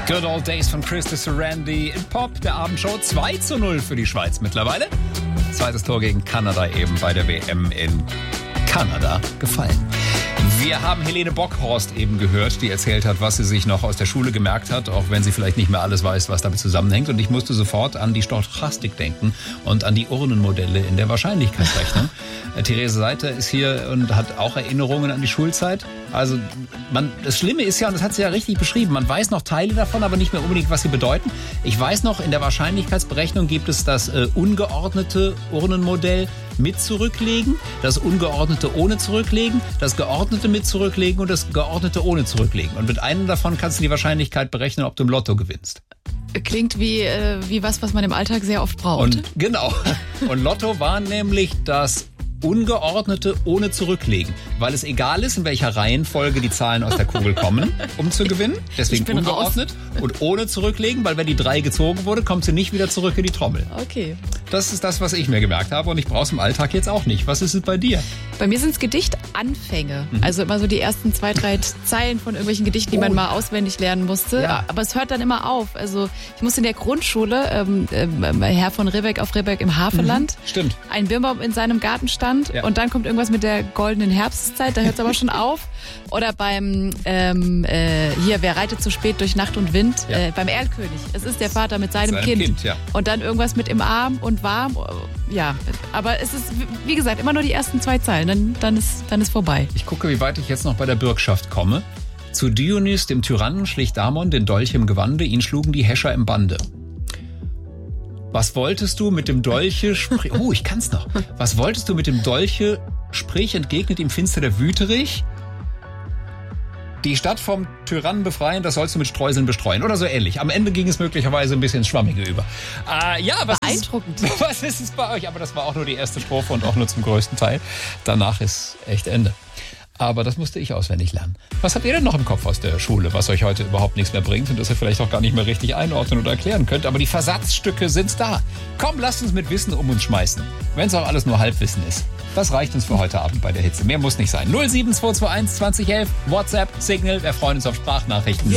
Good Old Days von Christopher Randy in Pop, der Abendshow. 2:0 für die Schweiz mittlerweile. Zweites Tor gegen Kanada eben bei der WM in Kanada gefallen. Wir haben Helene Bockhorst eben gehört, die erzählt hat, was sie sich noch aus der Schule gemerkt hat, auch wenn sie vielleicht nicht mehr alles weiß, was damit zusammenhängt. Und ich musste sofort an die Stochastik denken und an die Urnenmodelle in der Wahrscheinlichkeitsrechnung. Therese Seiter ist hier und hat auch Erinnerungen an die Schulzeit. Also das Schlimme ist ja, und das hat sie ja richtig beschrieben, man weiß noch Teile davon, aber nicht mehr unbedingt, was sie bedeuten. Ich weiß noch, in der Wahrscheinlichkeitsberechnung gibt es das ungeordnete Urnenmodell mit zurücklegen, das ungeordnete ohne zurücklegen, das geordnete mit zurücklegen und das geordnete ohne zurücklegen. Und mit einem davon kannst du die Wahrscheinlichkeit berechnen, ob du im Lotto gewinnst. Klingt wie was man im Alltag sehr oft braucht. Und genau. Und Lotto war nämlich das Ungeordnete ohne zurücklegen, weil es egal ist, in welcher Reihenfolge die Zahlen aus der Kugel kommen, um zu gewinnen. Deswegen ungeordnet und ohne zurücklegen, weil wenn die 3 gezogen wurde, kommt sie nicht wieder zurück in die Trommel. Okay. Das ist das, was ich mir gemerkt habe und ich brauche es im Alltag jetzt auch nicht. Was ist es bei dir? Bei mir sind es Gedichtanfänge. Also immer so die ersten 2, 3 Zeilen von irgendwelchen Gedichten, die man mal auswendig lernen musste. Ja. Aber es hört dann immer auf. Also ich musste in der Grundschule, Herr von Ribbeck auf Ribbeck im Havelland, Stimmt. ein Birnbaum in seinem Garten stand. Ja. Und dann kommt irgendwas mit der goldenen Herbstzeit, da hört es aber schon auf. Oder beim, wer reitet zu spät durch Nacht und Wind? Ja. Beim Erlkönig. Es ist der Vater mit seinem Kind. Ja. Und dann irgendwas mit im Arm und warm. Ja, aber es ist, wie gesagt, immer nur die ersten 2 Zeilen, dann ist vorbei. Ich gucke, wie weit ich jetzt noch bei der Bürgschaft komme. Zu Dionys, dem Tyrannen, schlich Damon den Dolch im Gewande, ihn schlugen die Häscher im Bande. Was wolltest du mit dem Dolche ich kann's noch. Was wolltest du mit dem Dolche sprich, entgegnet ihm finster der Wüterich? Die Stadt vom Tyrannen befreien, das sollst du mit Streuseln bestreuen. Oder so ähnlich. Am Ende ging es möglicherweise ein bisschen ins Schwammige über. Beeindruckend. Was ist es bei euch? Aber das war auch nur die erste Strophe und auch nur zum größten Teil. Danach ist echt Ende. Aber das musste ich auswendig lernen. Was habt ihr denn noch im Kopf aus der Schule, was euch heute überhaupt nichts mehr bringt und das ihr vielleicht auch gar nicht mehr richtig einordnen oder erklären könnt? Aber die Versatzstücke sind's da. Komm, lasst uns mit Wissen um uns schmeißen. Wenn es auch alles nur Halbwissen ist. Das reicht uns für heute Abend bei der Hitze. Mehr muss nicht sein. 07221 2011, WhatsApp, Signal. Wir freuen uns auf Sprachnachrichten.